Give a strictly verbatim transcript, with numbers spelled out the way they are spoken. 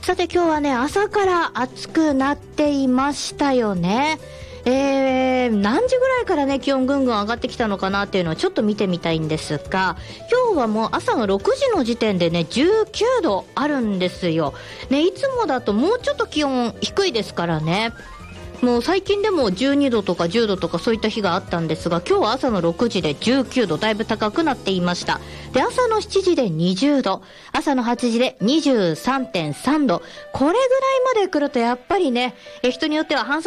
さて今日はね、朝から暑くなっていましたよね。えー、何時ぐらいからね気温ぐんぐん上がってきたのかなっていうのをちょっと見てみたいんですが、今日はもう朝のろくじの時点でねじゅうきゅうどあるんですよ、ね、いつもだともうちょっと気温低いですからね。もう最近でもじゅうにどとかじゅうどとかそういった日があったんですが、今日は朝のろくじでじゅうきゅうど、だいぶ高くなっていました。で、朝のしちじでにじゅうど、朝のはちじで にじゅうさんてんさんど、これぐらいまで来るとやっぱりね、え人によっては半袖